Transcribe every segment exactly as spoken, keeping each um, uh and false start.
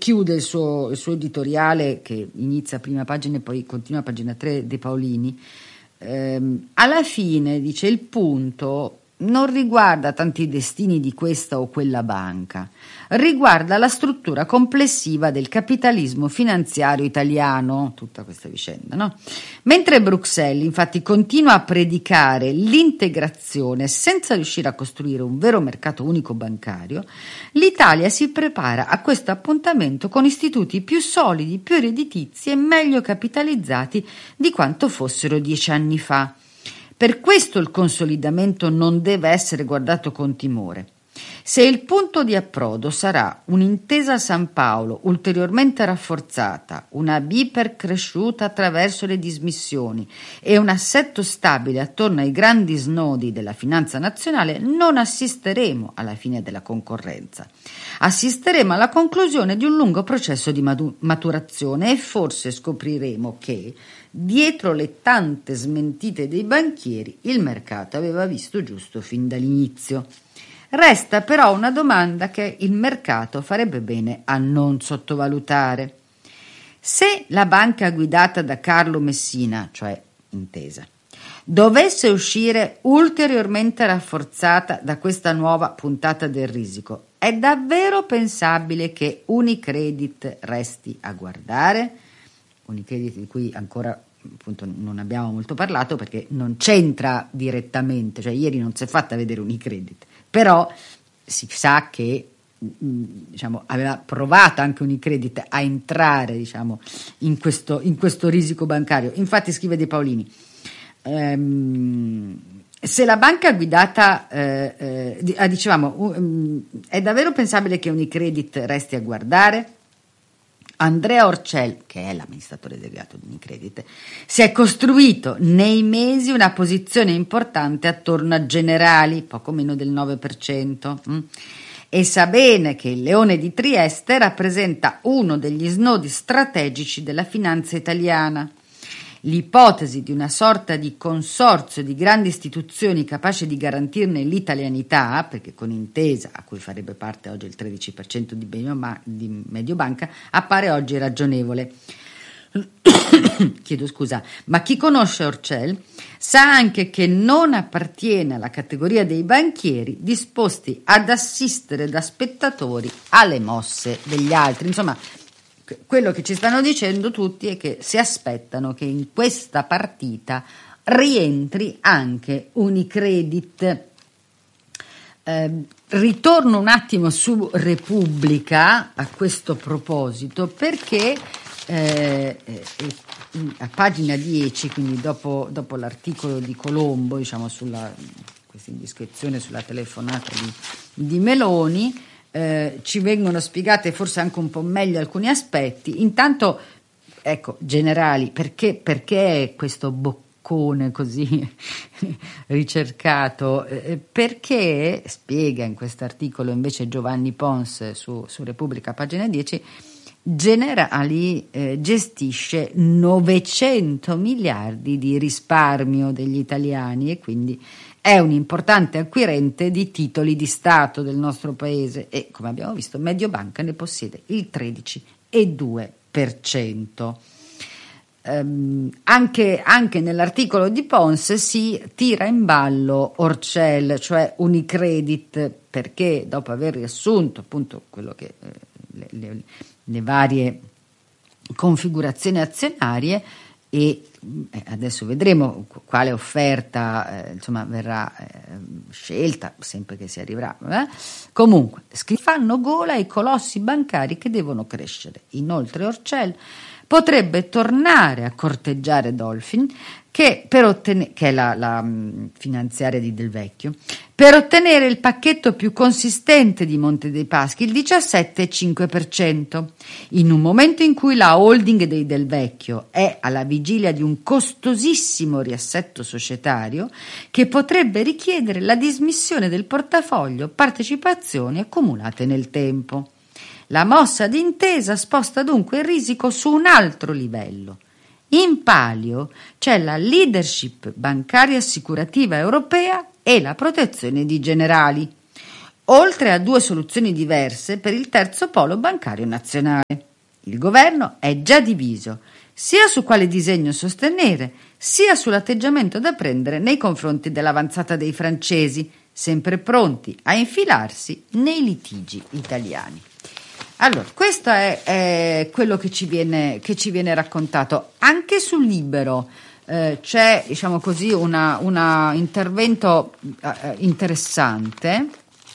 chiude il suo, il suo editoriale, che inizia a prima pagina e poi continua a pagina tre, De Paolini. Ehm, alla fine dice: il punto non riguarda tanto i destini di questa o quella banca, riguarda la struttura complessiva del capitalismo finanziario italiano, tutta questa vicenda, no? Mentre Bruxelles infatti continua a predicare l'integrazione senza riuscire a costruire un vero mercato unico bancario, l'Italia si prepara a questo appuntamento con istituti più solidi, più redditizi e meglio capitalizzati di quanto fossero dieci anni fa. Per questo il consolidamento non deve essere guardato con timore. Se il punto di approdo sarà un'intesa San Paolo ulteriormente rafforzata, una BIPER cresciuta attraverso le dismissioni e un assetto stabile attorno ai grandi snodi della finanza nazionale, non assisteremo alla fine della concorrenza. Assisteremo alla conclusione di un lungo processo di maturazione e forse scopriremo che dietro le tante smentite dei banchieri il mercato aveva visto giusto fin dall'inizio. Resta però una domanda che il mercato farebbe bene a non sottovalutare. Se la banca guidata da Carlo Messina, cioè Intesa, dovesse uscire ulteriormente rafforzata da questa nuova puntata del risico, è davvero pensabile che Unicredit resti a guardare? Unicredit di cui ancora appunto non abbiamo molto parlato perché non c'entra direttamente, cioè ieri non si è fatta vedere Unicredit, però si sa che diciamo aveva provato anche Unicredit a entrare diciamo in questo, in questo risico bancario. Infatti scrive De Paolini: ehm, se la banca guidata eh, eh, dicevamo um, è davvero pensabile che Unicredit resti a guardare? Andrea Orcel, che è l'amministratore delegato di Unicredit, si è costruito nei mesi una posizione importante attorno a Generali, poco meno del nove per cento, mh? e sa bene che il Leone di Trieste rappresenta uno degli snodi strategici della finanza italiana. L'ipotesi di una sorta di consorzio di grandi istituzioni capace di garantirne l'italianità, perché con Intesa, a cui farebbe parte oggi il tredici per cento di Mediobanca, appare oggi ragionevole. Chiedo scusa, ma chi conosce Orcel sa anche che non appartiene alla categoria dei banchieri disposti ad assistere da spettatori alle mosse degli altri. Insomma, quello che ci stanno dicendo tutti è che si aspettano che in questa partita rientri anche Unicredit. Eh, ritorno un attimo su Repubblica a questo proposito perché eh, eh, a pagina dieci, quindi dopo, dopo l'articolo di Colombo, diciamo sulla questa indiscrezione sulla telefonata di, di Meloni, Eh, ci vengono spiegate forse anche un po' meglio alcuni aspetti. Intanto, ecco, Generali, perché, perché questo boccone così ricercato? Eh, perché, spiega in questo articolo invece Giovanni Pons su, su Repubblica, pagina dieci, Generali eh, gestisce novecento miliardi di risparmio degli italiani e quindi è un importante acquirente di titoli di Stato del nostro paese e, come abbiamo visto, Mediobanca ne possiede il tredici virgola due per cento. Um, anche, anche nell'articolo di Pons si tira in ballo Orcel, cioè Unicredit, perché dopo aver riassunto appunto quello che eh, le, le, le varie configurazioni azionarie e eh, adesso vedremo quale offerta eh, insomma verrà eh, scelta, sempre che si arriverà, eh? Comunque fanno gola ai colossi bancari che devono crescere. Inoltre Orcel potrebbe tornare a corteggiare Dolphin, che, per ottenere, che è la, la um, finanziaria di Del Vecchio, per ottenere il pacchetto più consistente di Monte dei Paschi, il diciassette virgola cinque per cento, in un momento in cui la holding dei Del Vecchio è alla vigilia di un costosissimo riassetto societario che potrebbe richiedere la dismissione del portafoglio partecipazioni accumulate nel tempo. La mossa d'Intesa sposta dunque il risico su un altro livello. In palio c'è la leadership bancaria assicurativa europea e la protezione di Generali. oltre a due soluzioni diverse per il terzo polo bancario nazionale. Il governo è già diviso sia su quale disegno sostenere, sia sull'atteggiamento da prendere nei confronti dell'avanzata dei francesi, sempre pronti a infilarsi nei litigi italiani. Allora, questo è, è quello che ci viene, che ci viene raccontato. Anche sul Libero eh, c'è, diciamo così, una, una intervento eh, interessante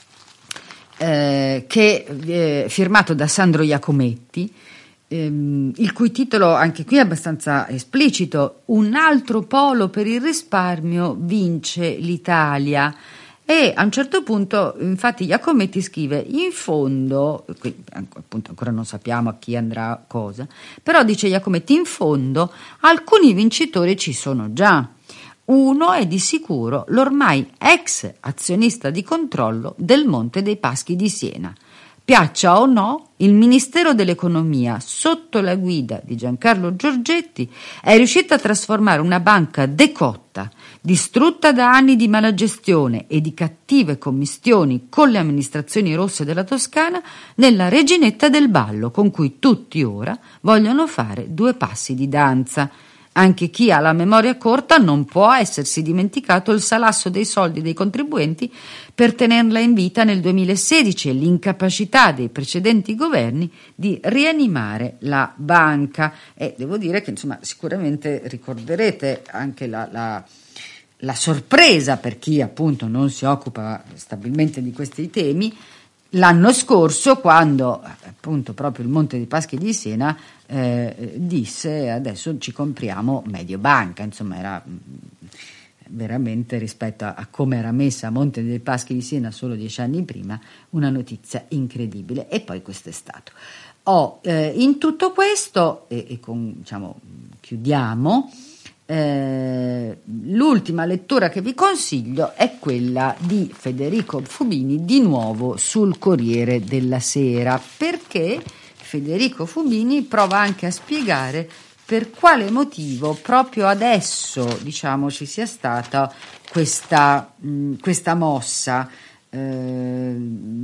eh, che è firmato da Sandro Iacometti, ehm, il cui titolo anche qui è abbastanza esplicito: Un altro polo per il risparmio vince l'Italia. E a un certo punto, infatti, Iacometti scrive: in fondo, qui appunto ancora non sappiamo a chi andrà cosa, però dice Iacometti, in fondo alcuni vincitori ci sono già. Uno è di sicuro l'ormai ex azionista di controllo del Monte dei Paschi di Siena. Piaccia o no, il Ministero dell'Economia, sotto la guida di Giancarlo Giorgetti, è riuscito a trasformare una banca decotta, distrutta da anni di malagestione e di cattive commistioni con le amministrazioni rosse della Toscana, nella reginetta del ballo con cui tutti ora vogliono fare due passi di danza. Anche chi ha la memoria corta non può essersi dimenticato il salasso dei soldi dei contribuenti per tenerla in vita nel duemilasedici e l'incapacità dei precedenti governi di rianimare la banca. E devo dire che, insomma, sicuramente ricorderete anche la, la, la sorpresa per chi appunto non si occupa stabilmente di questi temi l'anno scorso, quando appunto proprio il Monte dei Paschi di Siena eh, disse: adesso ci compriamo Mediobanca. Insomma, era veramente, rispetto a, a come era messa Monte dei Paschi di Siena solo dieci anni prima, una notizia incredibile. E poi questo è stato. Oh, eh, in tutto questo, e, e con, diciamo, chiudiamo. Eh, l'ultima lettura che vi consiglio è quella di Federico Fubini, di nuovo sul Corriere della Sera, perché Federico Fubini prova anche a spiegare per quale motivo proprio adesso, diciamo, ci sia stata questa, mh, questa mossa eh,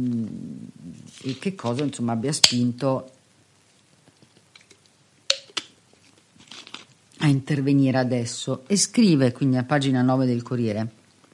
e che cosa, insomma, abbia spinto a intervenire adesso. E scrive quindi a pagina nove del Corriere: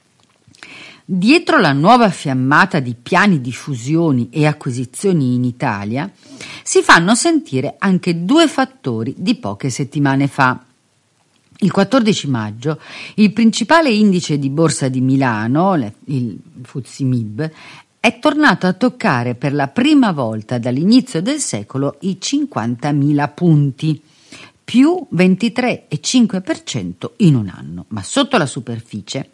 dietro la nuova fiammata di piani di fusioni e acquisizioni in Italia si fanno sentire anche due fattori di poche settimane fa. Il quattordici maggio il principale indice di borsa di Milano, il F T S E M I B, è tornato a toccare per la prima volta dall'inizio del secolo i cinquantamila punti, più ventitré virgola cinque per cento in un anno. Ma sotto la superficie,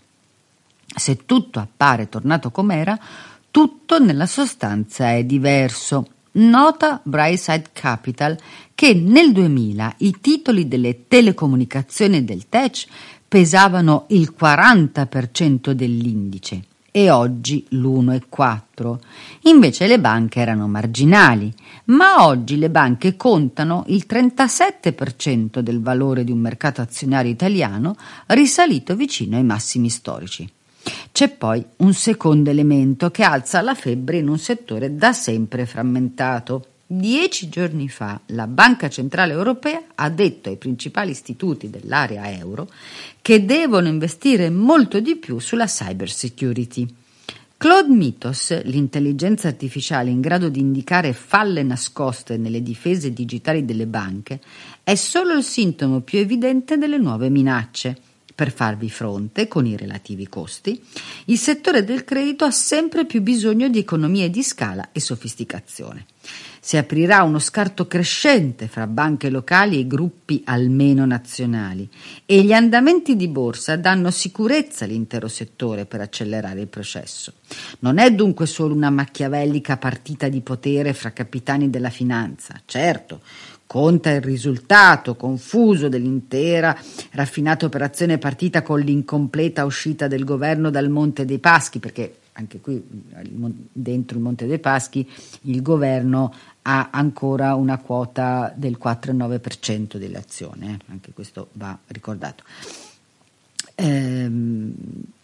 se tutto appare tornato com'era, tutto nella sostanza è diverso. Nota Brightside Capital che nel duemila i titoli delle telecomunicazioni e del tech pesavano il quaranta per cento dell'indice e oggi l'uno virgola quattro. Invece le banche erano marginali, ma oggi le banche contano il trentasette per cento del valore di un mercato azionario italiano, risalito vicino ai massimi storici. C'è poi un secondo elemento che alza la febbre in un settore da sempre frammentato. Dieci giorni fa la Banca Centrale Europea ha detto ai principali istituti dell'area euro che devono investire molto di più sulla cyber security. Claude Mythos, l'intelligenza artificiale in grado di indicare falle nascoste nelle difese digitali delle banche, è solo il sintomo più evidente delle nuove minacce. Per farvi fronte, con i relativi costi, il settore del credito ha sempre più bisogno di economie di scala e sofisticazione. Si aprirà uno scarto crescente fra banche locali e gruppi almeno nazionali e gli andamenti di borsa danno sicurezza all'intero settore per accelerare il processo. Non è dunque solo una machiavellica partita di potere fra capitani della finanza. Certo, conta il risultato confuso dell'intera raffinata operazione partita con l'incompleta uscita del governo dal Monte dei Paschi, perché anche qui dentro il Monte dei Paschi il governo ha ancora una quota del quattro virgola nove per cento delle azioni, eh? Anche questo va ricordato. Ehm,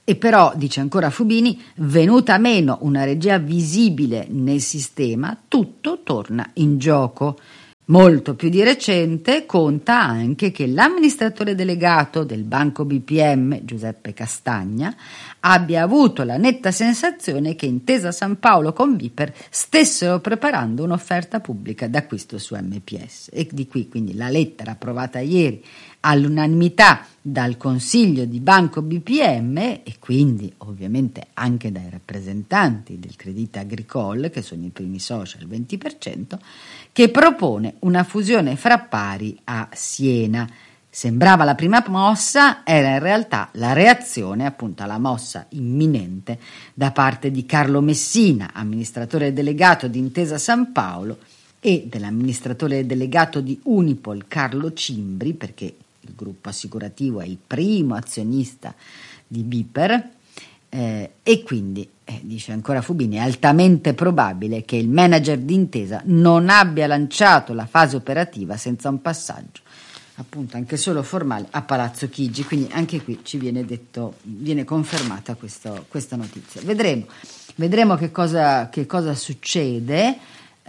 E però, dice ancora Fubini, venuta meno una regia visibile nel sistema, tutto torna in gioco. Molto più di recente conta anche che l'amministratore delegato del Banco B P M, Giuseppe Castagna, abbia avuto la netta sensazione che Intesa San Paolo con Viper stessero preparando un'offerta pubblica d'acquisto su M P S. E di qui quindi la lettera approvata ieri all'unanimità dal Consiglio di Banco B P M e quindi ovviamente anche dai rappresentanti del Crédit Agricole, che sono i primi soci al venti per cento, che propone una fusione fra pari a Siena. Sembrava la prima mossa, era in realtà la reazione appunto alla mossa imminente da parte di Carlo Messina, amministratore delegato di Intesa San Paolo, e dell'amministratore delegato di Unipol Carlo Cimbri, perché il gruppo assicurativo è il primo azionista di Viper, eh, e quindi, eh, dice ancora Fubini, è altamente probabile che il manager di Intesa non abbia lanciato la fase operativa senza un passaggio, appunto anche solo formale, a Palazzo Chigi. Quindi anche qui ci viene detto, viene confermata questo, questa notizia. Vedremo, vedremo che cosa, che cosa succede.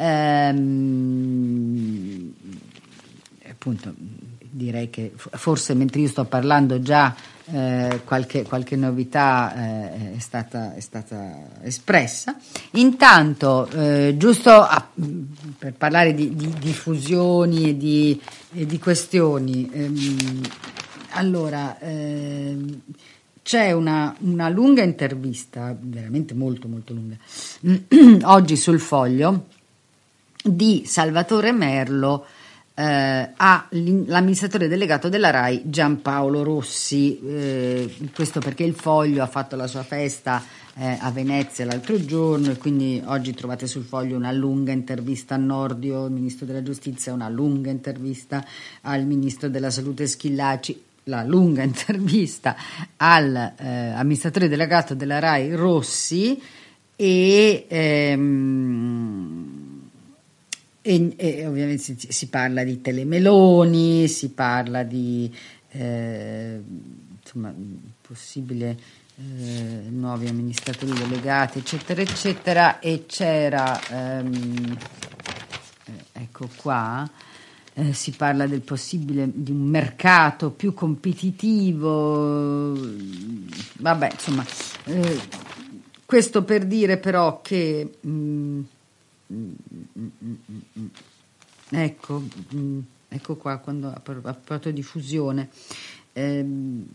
Ehm, appunto direi che forse mentre io sto parlando già eh, qualche, qualche novità eh, è, stata, è stata espressa. Intanto eh, giusto a, per parlare di, di, di fusioni e di, e di questioni, ehm, allora ehm, c'è una, una lunga intervista, veramente molto molto lunga, oggi sul Foglio, di Salvatore Merlo eh, all'amministratore delegato della RAI Giampaolo Rossi. Eh, questo perché il Foglio ha fatto la sua festa eh, a Venezia l'altro giorno e quindi oggi trovate sul Foglio una lunga intervista a Nordio, il ministro della giustizia, una lunga intervista al ministro della salute Schillaci, la lunga intervista all'amministratore eh, delegato della RAI Rossi e ehm, E, e ovviamente si, si parla di telemeloni, si parla di eh, insomma, possibile eh, nuovi amministratori delegati, eccetera, eccetera. E c'era, ehm, eh, ecco qua, eh, si parla del possibile di un mercato più competitivo. Vabbè, insomma, eh, questo per dire però che mh, Mm, mm, mm, mm. Ecco, mm, ecco qua quando ha parlato di fusione. ehm,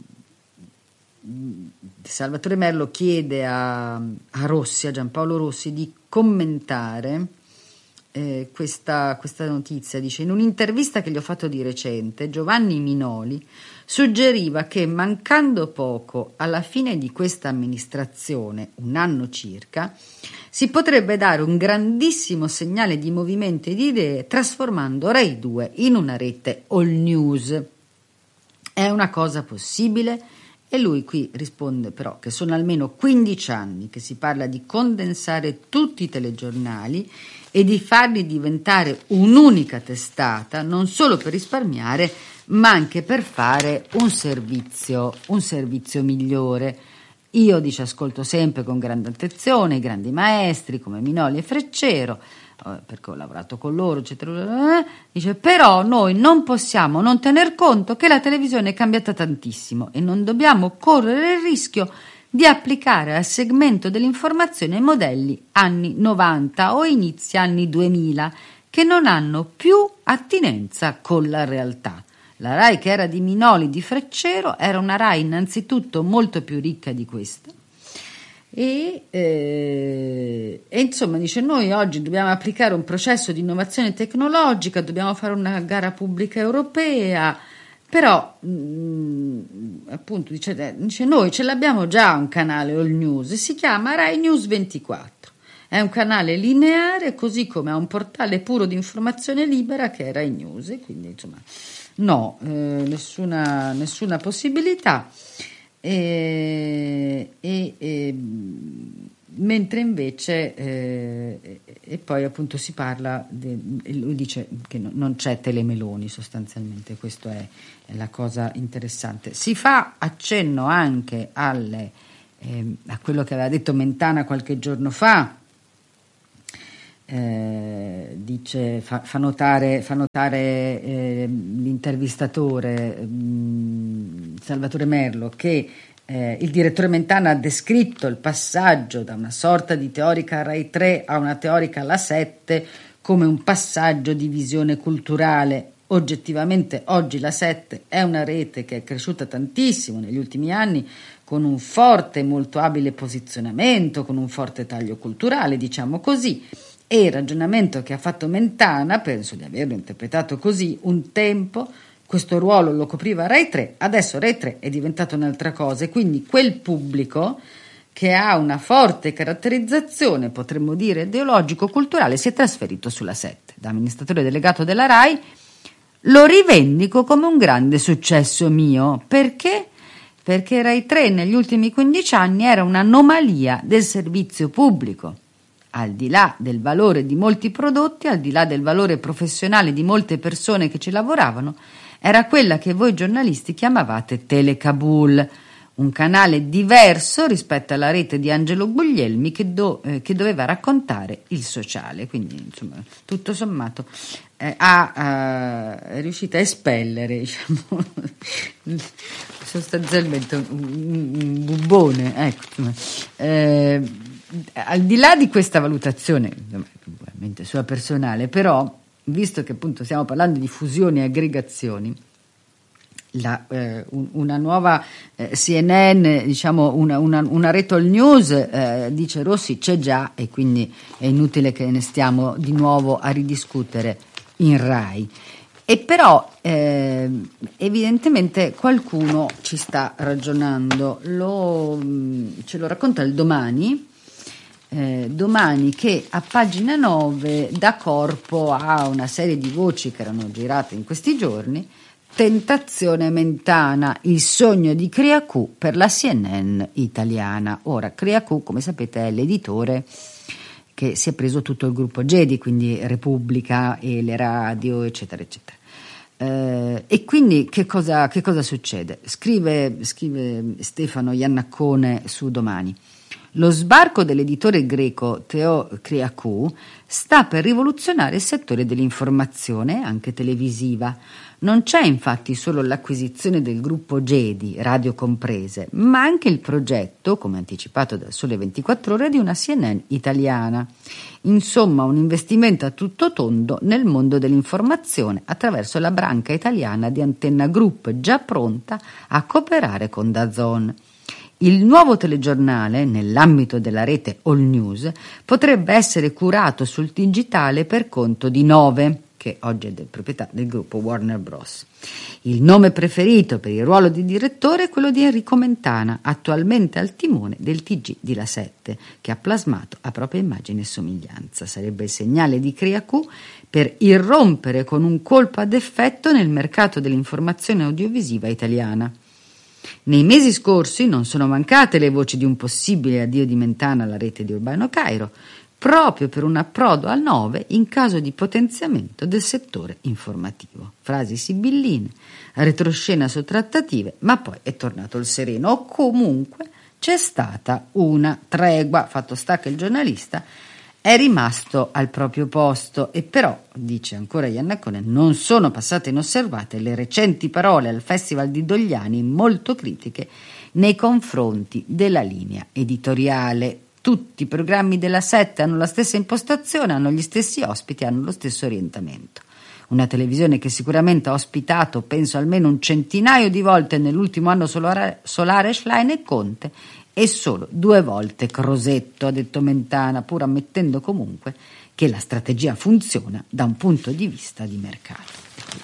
Salvatore Merlo chiede a, a Rossi, a Giampaolo Rossi, di commentare eh, questa, questa notizia. Dice: in un'intervista che gli ho fatto di recente, Giovanni Minoli suggeriva che mancando poco alla fine di questa amministrazione, un anno circa, si potrebbe dare un grandissimo segnale di movimento e di idee trasformando Rai due in una rete all news. È una cosa possibile? E lui qui risponde però che sono almeno quindici anni che si parla di condensare tutti i telegiornali e di farli diventare un'unica testata, non solo per risparmiare, ma anche per fare un servizio, un servizio migliore. Io, dice, ascolto sempre con grande attenzione i grandi maestri come Minoli e Freccero, eh, perché ho lavorato con loro, eccetera. Eh, dice, però noi non possiamo non tener conto che la televisione è cambiata tantissimo e non dobbiamo correre il rischio di applicare al segmento dell'informazione modelli anni novanta o inizi anni duemila che non hanno più attinenza con la realtà. La RAI che era di Minoli, di Freccero, era una RAI innanzitutto molto più ricca di questa. E, eh, e insomma dice, noi oggi dobbiamo applicare un processo di innovazione tecnologica, dobbiamo fare una gara pubblica europea, però mh, appunto dice, dice noi ce l'abbiamo già un canale all news, si chiama Rai News ventiquattro. È un canale lineare, così come ha un portale puro di informazione libera che è Rai News, e quindi insomma no, eh, nessuna, nessuna possibilità. E, e, e, mentre invece eh, e poi appunto si parla de, lui dice che no, non c'è telemeloni sostanzialmente, questo è, è la cosa interessante. Si fa accenno anche alle eh, a quello che aveva detto Mentana qualche giorno fa. Eh, dice, fa, fa notare, fa notare eh, l'intervistatore mh, Salvatore Merlo che eh, il direttore Mentana ha descritto il passaggio da una sorta di teorica Rai tre a una teorica La sette come un passaggio di visione culturale. Oggettivamente oggi La sette è una rete che è cresciuta tantissimo negli ultimi anni, con un forte e molto abile posizionamento, con un forte taglio culturale, diciamo così. E il ragionamento che ha fatto Mentana, penso di averlo interpretato così, un tempo questo ruolo lo copriva Rai tre, adesso Rai tre è diventato un'altra cosa, e quindi quel pubblico che ha una forte caratterizzazione, potremmo dire, ideologico-culturale, si è trasferito sulla sette. Da amministratore delegato della Rai lo rivendico come un grande successo mio. Perché? Perché Rai tre negli ultimi quindici anni era un'anomalia del servizio pubblico. Al di là del valore di molti prodotti, al di là del valore professionale di molte persone che ci lavoravano, era quella che voi giornalisti chiamavate Telecabul, un canale diverso rispetto alla rete di Angelo Guglielmi che, do, eh, che doveva raccontare il sociale. Quindi, insomma, tutto sommato eh, ha, ha, è riuscita a espellere, diciamo, sostanzialmente un, un, un bubbone, ecco, insomma, eh, al di là di questa valutazione, ovviamente sua personale, però, visto che appunto stiamo parlando di fusioni e aggregazioni, la, eh, un, una nuova eh, C N N, diciamo una, una, una rete all news, eh, dice Rossi c'è già, e quindi è inutile che ne stiamo di nuovo a ridiscutere in Rai. E però eh, evidentemente qualcuno ci sta ragionando, lo, ce lo racconta il Domani. Eh, Domani che a pagina nove dà corpo a una serie di voci che erano girate in questi giorni. Tentazione Mentana, il sogno di Criacù per la C N N italiana. Ora, Criacù, come sapete, è l'editore che si è preso tutto il gruppo Gedi, quindi Repubblica e le radio, eccetera, eccetera. Eh, e quindi che cosa, che cosa succede? Scrive, scrive Stefano Iannaccone su Domani. Lo sbarco dell'editore greco Theo Criacou sta per rivoluzionare il settore dell'informazione, anche televisiva. Non c'è infatti solo l'acquisizione del gruppo Gedi, radio comprese, ma anche il progetto, come anticipato da Sole ventiquattro Ore, di una C N N italiana. Insomma, un investimento a tutto tondo nel mondo dell'informazione attraverso la branca italiana di Antenna Group, già pronta a cooperare con DAZN. Il nuovo telegiornale, nell'ambito della rete All News, potrebbe essere curato sul digitale per conto di Nove, che oggi è di proprietà del gruppo Warner Bros. Il nome preferito per il ruolo di direttore è quello di Enrico Mentana, attualmente al timone del T G di La sette, che ha plasmato a propria immagine e somiglianza. Sarebbe il segnale di Criacù per irrompere con un colpo ad effetto nel mercato dell'informazione audiovisiva italiana. Nei mesi scorsi non sono mancate le voci di un possibile addio di Mentana alla rete di Urbano Cairo, proprio per un approdo al Nove in caso di potenziamento del settore informativo. Frasi sibilline, retroscena su trattative, ma poi è tornato il sereno, o comunque c'è stata una tregua. Fatto sta che il giornalista è rimasto al proprio posto, e però, dice ancora Iannaccone, non sono passate inosservate le recenti parole al Festival di Dogliani molto critiche nei confronti della linea editoriale. Tutti i programmi della sette hanno la stessa impostazione, hanno gli stessi ospiti, hanno lo stesso orientamento. Una televisione che sicuramente ha ospitato, penso, almeno un centinaio di volte nell'ultimo anno solare, solare Schlein e Conte, e solo due volte Crosetto, ha detto Mentana, pur ammettendo comunque che la strategia funziona da un punto di vista di mercato.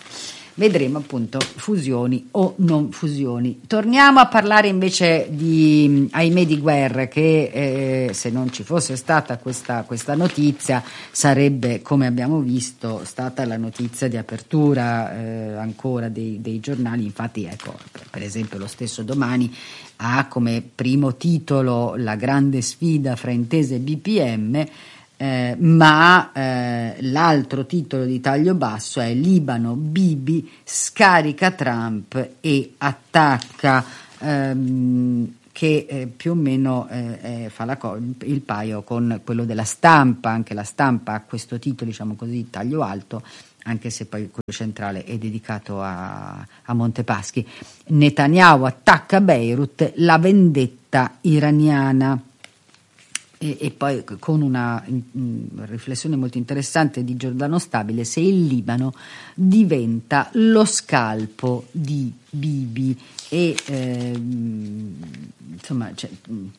Vedremo appunto fusioni o non fusioni. Torniamo a parlare invece di, ahimè, di guerre, che eh, se non ci fosse stata questa, questa notizia sarebbe, come abbiamo visto, stata la notizia di apertura eh, ancora dei, dei giornali. Infatti, ecco, per esempio lo stesso Domani ha come primo titolo la grande sfida fra Intesa e B P M, eh, ma eh, l'altro titolo di taglio basso è Libano, Bibi scarica Trump e attacca, ehm, che eh, più o meno eh, eh, fa la co- il paio con quello della Stampa. Anche la Stampa ha questo titolo, diciamo così, taglio alto, anche se poi quello centrale è dedicato a, a Montepaschi. Netanyahu attacca Beirut, la vendetta iraniana. E, e poi con una mh, riflessione molto interessante di Giordano Stabile: se il Libano diventa lo scalpo di Bibi. E eh, insomma cioè,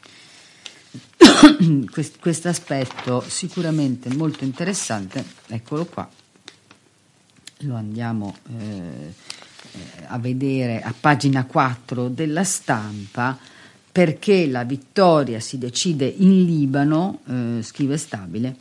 questo aspetto sicuramente molto interessante, eccolo qua, lo andiamo eh, a vedere a pagina quattro della Stampa. Perché la vittoria si decide in Libano, eh, scrive Stabile,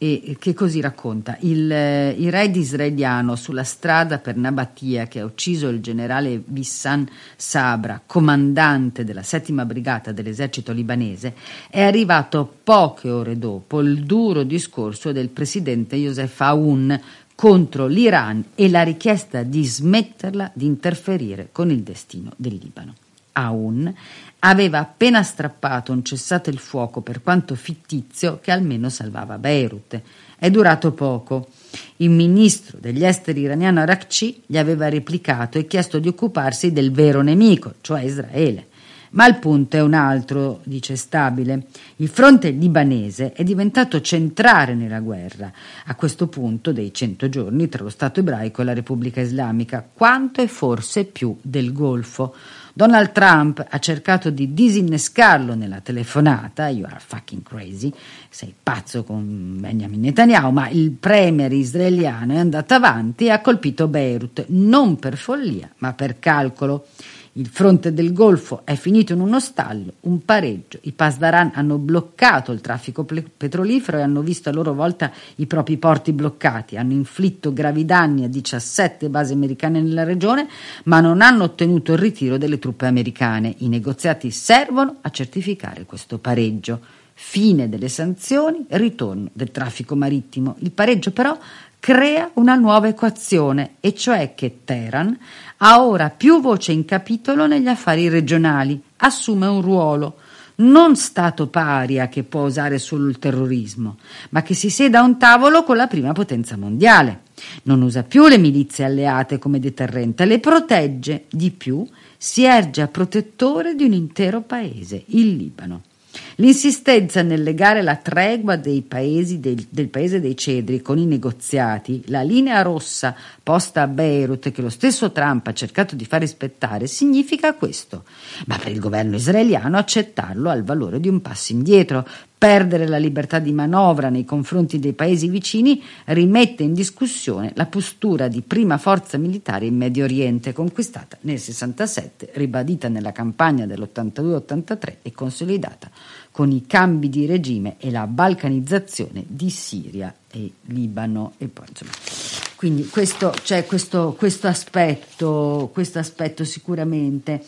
e che così racconta: il, eh, il raid israeliano sulla strada per Nabatia, che ha ucciso il generale Wissam Sabra, comandante della settima brigata dell'esercito libanese, è arrivato poche ore dopo il duro discorso del presidente Youssef Aoun contro l'Iran e la richiesta di smetterla di interferire con il destino del Libano. Aoun aveva appena strappato un cessate il fuoco, per quanto fittizio, che almeno salvava Beirut. È durato poco. Il ministro degli esteri iraniano Araghchi gli aveva replicato e chiesto di occuparsi del vero nemico, cioè Israele. Ma il punto è un altro, dice Stabile. Il fronte libanese è diventato centrale nella guerra, a questo punto dei cento giorni tra lo Stato ebraico e la Repubblica Islamica, quanto e forse più del Golfo. Donald Trump ha cercato di disinnescarlo nella telefonata, you are fucking crazy, sei pazzo con Benjamin Netanyahu, ma il premier israeliano è andato avanti e ha colpito Beirut, non per follia, ma per calcolo. Il fronte del Golfo è finito in uno stallo, un pareggio. I Pasdaran hanno bloccato il traffico petrolifero e hanno visto a loro volta i propri porti bloccati. Hanno inflitto gravi danni a diciassette basi americane nella regione, ma non hanno ottenuto il ritiro delle truppe americane. I negoziati servono a certificare questo pareggio. Fine delle sanzioni, ritorno del traffico marittimo. Il pareggio però crea una nuova equazione, e cioè che Teheran ha ora più voce in capitolo negli affari regionali, assume un ruolo, non stato paria che può usare solo il terrorismo, ma che si sieda a un tavolo con la prima potenza mondiale. Non usa più le milizie alleate come deterrente, le protegge, di più si erge a protettore di un intero paese, il Libano. L'insistenza nel legare la tregua dei paesi del, del paese dei cedri con i negoziati, la linea rossa posta a Beirut che lo stesso Trump ha cercato di far rispettare, significa questo. Ma per il governo israeliano accettarlo ha il valore di un passo indietro. Perdere la libertà di manovra nei confronti dei paesi vicini rimette in discussione la postura di prima forza militare in Medio Oriente, conquistata nel sessantasette, ribadita nella campagna dell'ottantadue ottantatré e consolidata con i cambi di regime e la balcanizzazione di Siria e Libano. E poi, insomma, quindi questo, c'è questo, questo aspetto, questo aspetto sicuramente.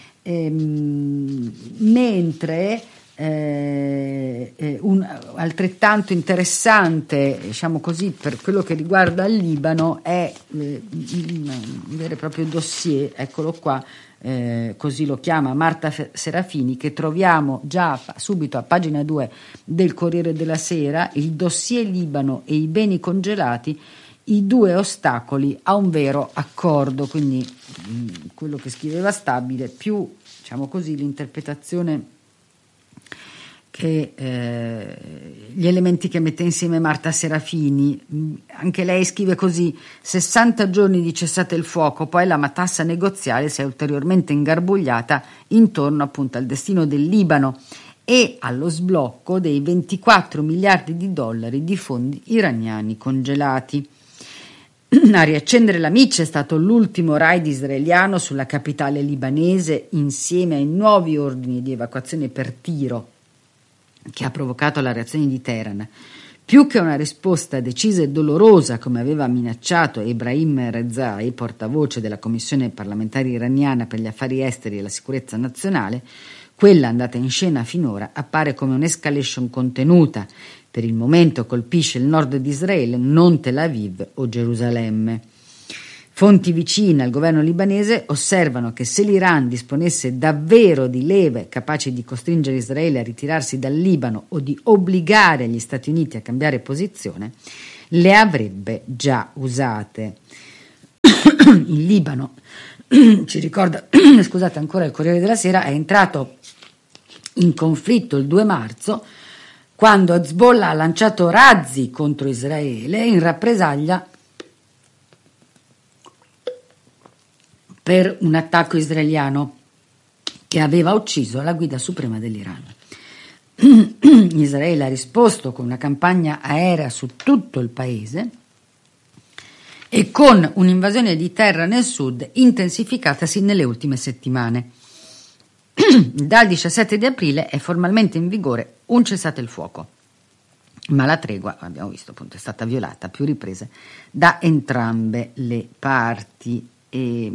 Ehm, mentre Eh, eh, un altrettanto interessante, diciamo così, per quello che riguarda il Libano è eh, un vero e proprio dossier, eccolo qua, eh, così lo chiama Marta Serafini, che troviamo già subito a pagina due del Corriere della Sera, il dossier Libano e i beni congelati, i due ostacoli a un vero accordo. Quindi mh, quello che scriveva Stabile, più, diciamo così, l'interpretazione che eh, gli elementi che mette insieme Marta Serafini. Anche lei scrive così: sessanta giorni di cessate il fuoco, poi la matassa negoziale si è ulteriormente ingarbugliata intorno appunto al destino del Libano e allo sblocco dei ventiquattro miliardi di dollari di fondi iraniani congelati. A riaccendere la miccia è stato l'ultimo raid israeliano sulla capitale libanese, insieme ai nuovi ordini di evacuazione per tiro che ha provocato la reazione di Teheran. Più che una risposta decisa e dolorosa, come aveva minacciato Ebrahim Rezai, portavoce della Commissione parlamentare iraniana per gli affari esteri e la sicurezza nazionale, quella andata in scena finora appare come un'escalation contenuta. Per il momento colpisce il nord di Israele, non Tel Aviv o Gerusalemme. Fonti vicine al governo libanese osservano che se l'Iran disponesse davvero di leve capaci di costringere Israele a ritirarsi dal Libano o di obbligare gli Stati Uniti a cambiare posizione, le avrebbe già usate. Il Libano, ci ricorda, scusate ancora il Corriere della Sera, è entrato in conflitto il due marzo quando Hezbollah ha lanciato razzi contro Israele in rappresaglia per un attacco israeliano che aveva ucciso la guida suprema dell'Iran. Israele ha risposto con una campagna aerea su tutto il paese e con un'invasione di terra nel sud intensificatasi nelle ultime settimane. Dal diciassette di aprile è formalmente in vigore un cessate il fuoco, ma la tregua, abbiamo visto appunto, è stata violata a più riprese da entrambe le parti. E,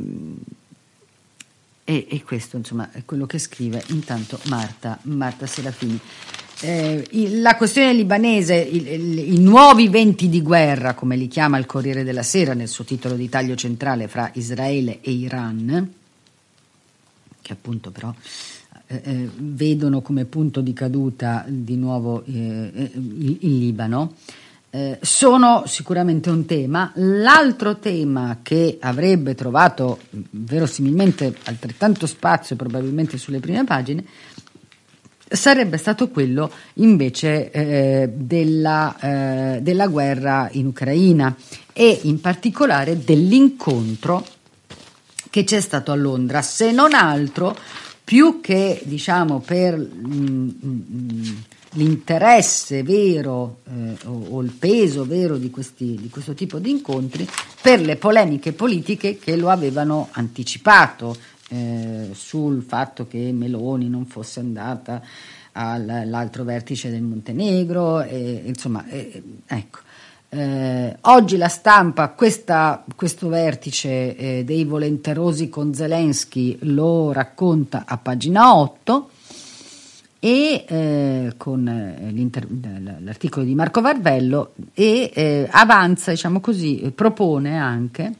e, e questo insomma è quello che scrive intanto Marta, Marta Serafini. Eh, la questione libanese, il, il, i nuovi venti di guerra, come li chiama il Corriere della Sera nel suo titolo di taglio centrale, fra Israele e Iran, che appunto però eh, eh, vedono come punto di caduta di nuovo eh, il, il Libano, eh, sono sicuramente un tema. L'altro tema che avrebbe trovato verosimilmente altrettanto spazio probabilmente sulle prime pagine sarebbe stato quello invece eh, della, eh, della guerra in Ucraina e in particolare dell'incontro che c'è stato a Londra, se non altro più che diciamo per mm, mm, l'interesse vero eh, o, o il peso vero di, questi, di questo tipo di incontri, per le polemiche politiche che lo avevano anticipato. Eh, sul fatto che Meloni non fosse andata all'altro vertice del Montenegro, e, insomma, eh, ecco. Eh, oggi la stampa questa, questo vertice eh, dei volenterosi con Zelensky lo racconta a pagina otto e eh, con eh, l'articolo di Marco Varvello e eh, avanza, diciamo così, propone anche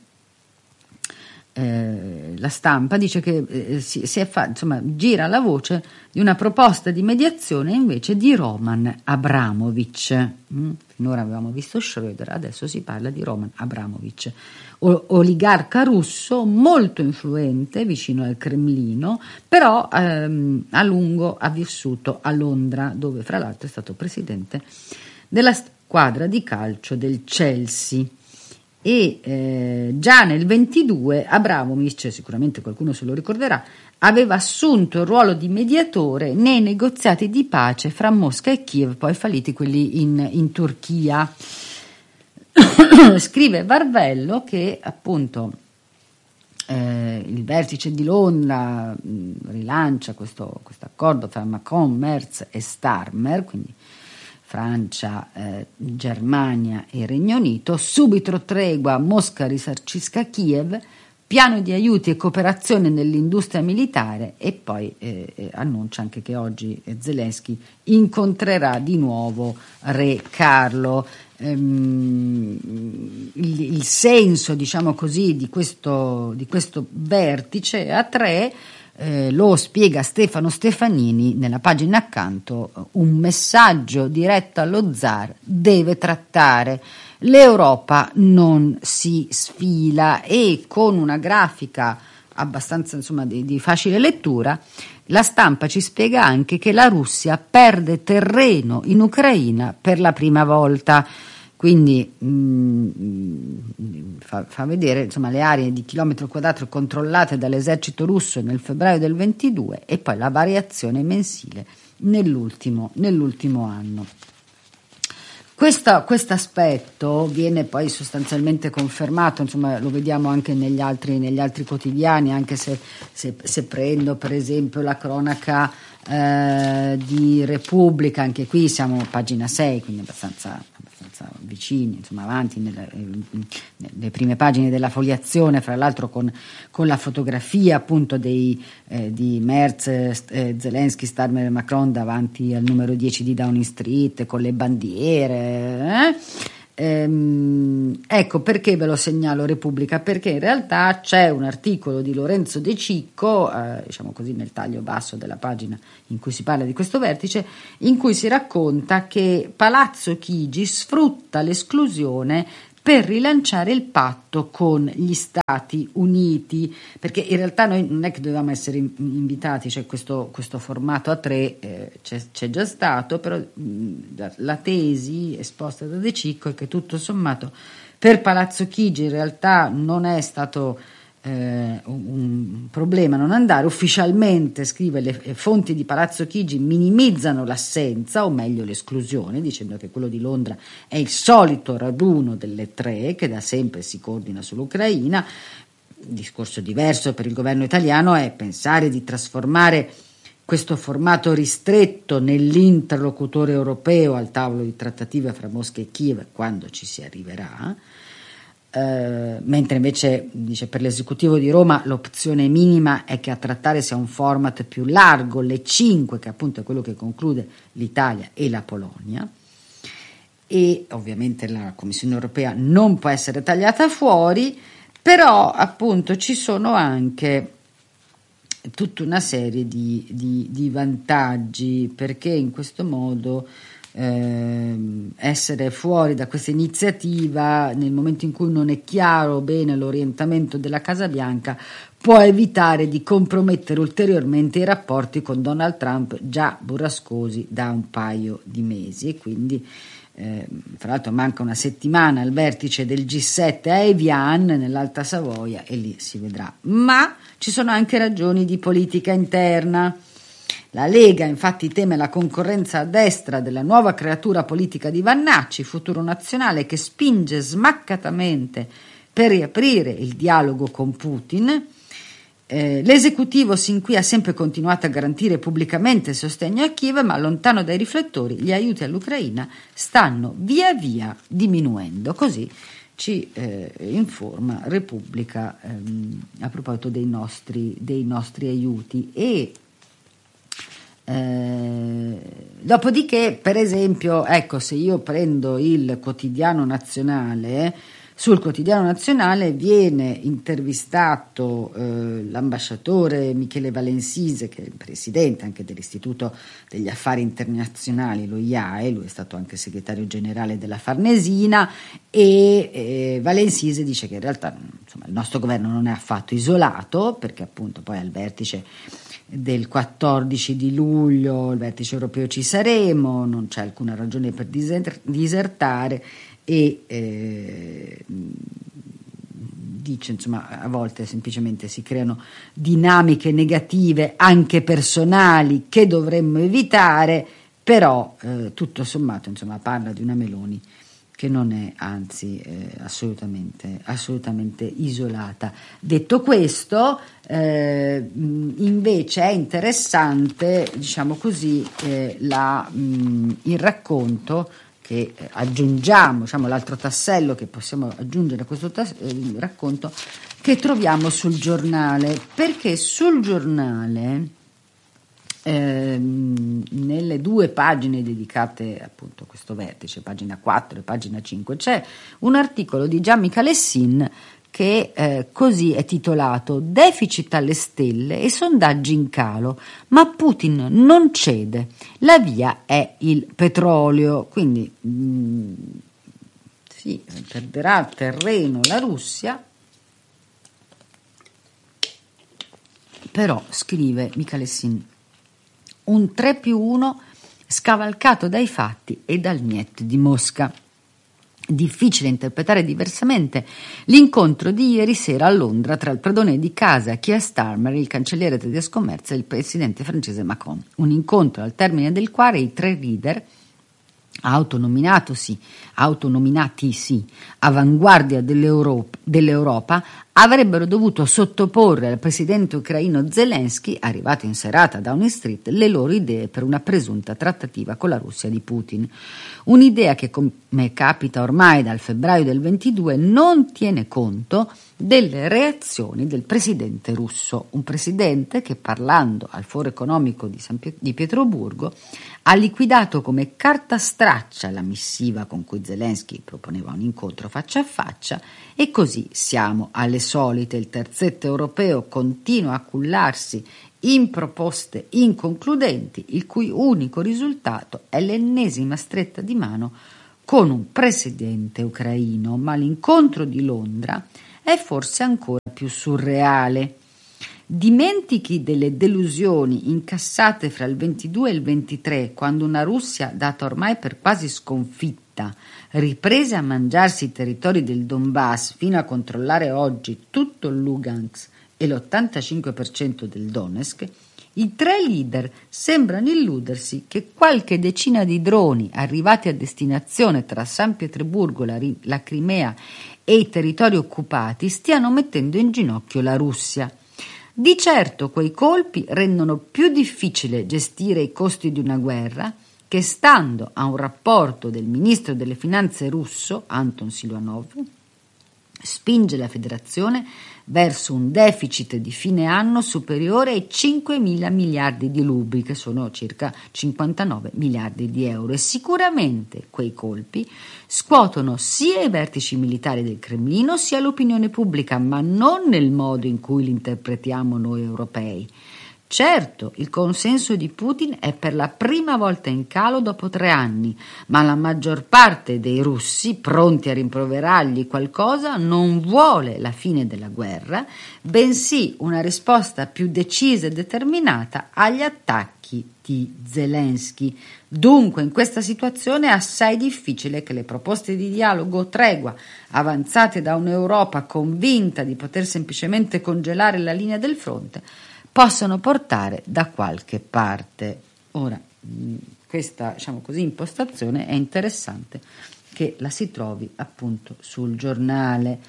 Eh, la stampa, dice che eh, si, si è fa, insomma, gira la voce di una proposta di mediazione invece di Roman Abramovich. Mm? Finora avevamo visto Schröder, adesso si parla di Roman Abramovich, o, oligarca russo molto influente vicino al Cremlino, però ehm, a lungo ha vissuto a Londra, dove fra l'altro è stato presidente della squadra di calcio del Chelsea. E eh, già nel ventidue Abramovich, sicuramente qualcuno se lo ricorderà, aveva assunto il ruolo di mediatore nei negoziati di pace fra Mosca e Kiev, poi falliti quelli in, in Turchia. Scrive Varvello che appunto eh, il vertice di Londra mh, rilancia questo accordo tra Macron, Merz e Starmer, quindi Francia, eh, Germania e Regno Unito, subito tregua, Mosca risarcisca Kiev, piano di aiuti e cooperazione nell'industria militare e poi eh, annuncia anche che oggi Zelensky incontrerà di nuovo Re Carlo. Ehm, il, il senso, diciamo così, di questo, di questo vertice a tre Eh, lo spiega Stefano Stefanini nella pagina accanto. Un messaggio diretto allo zar deve trattare, l'Europa non si sfila, e con una grafica abbastanza insomma di, di facile lettura la stampa ci spiega anche che la Russia perde terreno in Ucraina per la prima volta. Quindi mh, fa, fa vedere insomma le aree di chilometro quadrato controllate dall'esercito russo nel febbraio del ventidue e poi la variazione mensile nell'ultimo, nell'ultimo anno. Questo aspetto viene poi sostanzialmente confermato, insomma lo vediamo anche negli altri, negli altri quotidiani, anche se, se, se prendo per esempio la cronaca eh, di Repubblica, anche qui siamo a pagina sei, quindi abbastanza, abbastanza vicini, insomma avanti nelle, nelle prime pagine della fogliazione, fra l'altro con, con la fotografia appunto dei, eh, di Merz, eh, Zelensky, Starmer e Macron davanti al numero dieci di Downing Street con le bandiere. Eh? Ehm, ecco perché ve lo segnalo Repubblica, perché in realtà c'è un articolo di Lorenzo De Cicco, eh, diciamo così nel taglio basso della pagina in cui si parla di questo vertice, in cui si racconta che Palazzo Chigi sfrutta l'esclusione per rilanciare il patto con gli Stati Uniti, perché in realtà noi non è che dovevamo essere invitati, cioè questo, questo formato a tre eh, c'è, c'è già stato, però mh, la tesi esposta da De Cicco è che tutto sommato per Palazzo Chigi in realtà non è stato eh, un problema non andare. Ufficialmente, scrive, le fonti di Palazzo Chigi minimizzano l'assenza, o meglio l'esclusione, dicendo che quello di Londra è il solito raduno delle tre che da sempre si coordina sull'Ucraina. Un discorso diverso per il governo italiano è pensare di trasformare questo formato ristretto nell'interlocutore europeo al tavolo di trattative fra Mosca e Kiev, quando ci si arriverà. Uh, mentre invece dice per l'esecutivo di Roma l'opzione minima è che a trattare sia un format più largo, le cinque, che appunto è quello che conclude l'Italia e la Polonia, e ovviamente la Commissione europea non può essere tagliata fuori, però appunto ci sono anche tutta una serie di, di, di vantaggi, perché in questo modo Eh, essere fuori da questa iniziativa nel momento in cui non è chiaro bene l'orientamento della Casa Bianca può evitare di compromettere ulteriormente i rapporti con Donald Trump, già burrascosi da un paio di mesi. E quindi eh, fra l'altro manca una settimana al vertice del G sette a Evian nell'Alta Savoia e lì si vedrà, ma ci sono anche ragioni di politica interna. La Lega infatti teme la concorrenza a destra della nuova creatura politica di Vannacci, Futuro Nazionale, che spinge smaccatamente per riaprire il dialogo con Putin. Eh, l'esecutivo sin qui ha sempre continuato a garantire pubblicamente il sostegno a Kiev, ma lontano dai riflettori gli aiuti all'Ucraina stanno via via diminuendo. Così ci eh, informa Repubblica ehm, a proposito dei nostri, dei nostri aiuti. E Eh, dopodiché, per esempio, ecco, se io prendo il Quotidiano Nazionale, sul Quotidiano Nazionale viene intervistato eh, l'ambasciatore Michele Valensise, che è il presidente anche dell'Istituto degli Affari Internazionali, lo I A E, lui è stato anche segretario generale della Farnesina, e eh, Valensise dice che in realtà insomma, il nostro governo non è affatto isolato, perché appunto poi al vertice del quattordici di luglio, il vertice europeo, ci saremo, non c'è alcuna ragione per disertare, e eh, dice insomma a volte semplicemente si creano dinamiche negative anche personali che dovremmo evitare, però eh, tutto sommato insomma parla di una Meloni che non è anzi eh, assolutamente, assolutamente isolata. Detto questo, eh, invece è interessante, diciamo così, eh, la, mh, il racconto che eh, aggiungiamo, diciamo l'altro tassello che possiamo aggiungere a questo tas- eh, racconto, che troviamo sul Giornale, perché sul Giornale Eh, nelle due pagine dedicate appunto a questo vertice, pagina quattro e pagina cinque, c'è un articolo di Gian Michalessin che eh, così è titolato: deficit alle stelle e sondaggi in calo, ma Putin non cede, la via è il petrolio. Quindi mh, sì, perderà terreno la Russia, però scrive Michalessin un tre più uno scavalcato dai fatti e dal niet di Mosca. Difficile interpretare diversamente l'incontro di ieri sera a Londra tra il padrone di casa Keir Starmer, il cancelliere tedesco Merz e il presidente francese Macron. Un incontro al termine del quale i tre leader, autonominatosi, autonominatisi avanguardia dell'Europa, dell'Europa, avrebbero dovuto sottoporre al presidente ucraino Zelensky, arrivato in serata a Downing Street, le loro idee per una presunta trattativa con la Russia di Putin. Un'idea che, come capita ormai dal febbraio del ventidue, non tiene conto delle reazioni del presidente russo, un presidente che, parlando al Foro economico di, San Piet- di Pietroburgo, ha liquidato come carta straccia la missiva con cui Zelensky proponeva un incontro faccia a faccia, e così siamo alle solite. Il terzetto europeo continua a cullarsi in proposte inconcludenti, il cui unico risultato è l'ennesima stretta di mano con un presidente ucraino, ma l'incontro di Londra è forse ancora più surreale. Dimentichi delle delusioni incassate fra il ventidue e il ventitré, quando una Russia, data ormai per quasi sconfitta, riprese a mangiarsi i territori del Donbass fino a controllare oggi tutto il Lugansk e l'ottantacinque per cento del Donetsk. I tre leader sembrano illudersi che qualche decina di droni arrivati a destinazione tra San Pietroburgo, la, la Crimea e i territori occupati stiano mettendo in ginocchio la Russia. Di certo quei colpi rendono più difficile gestire i costi di una guerra che, stando a un rapporto del ministro delle finanze russo, Anton Siluanov, spinge la federazione verso un deficit di fine anno superiore ai cinquemila miliardi di rubli, che sono circa cinquantanove miliardi di euro, e sicuramente quei colpi scuotono sia i vertici militari del Cremlino sia l'opinione pubblica, ma non nel modo in cui li interpretiamo noi europei. Certo, il consenso di Putin è per la prima volta in calo dopo tre anni, ma la maggior parte dei russi, pronti a rimproverargli qualcosa, non vuole la fine della guerra, bensì una risposta più decisa e determinata agli attacchi di Zelensky. Dunque, in questa situazione è assai difficile che le proposte di dialogo o tregua avanzate da un'Europa convinta di poter semplicemente congelare la linea del fronte possano portare da qualche parte. Ora, questa, diciamo così, impostazione è interessante che la si trovi appunto sul Giornale.